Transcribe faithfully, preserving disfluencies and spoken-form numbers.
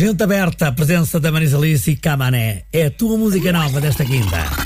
Gente Aberta, a presença da Marisa Liz e Camané. É a tua música nova desta quinta.